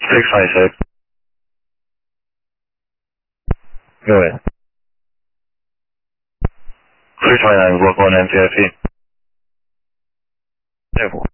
626. Go ahead. 329, local on MTIP. Table.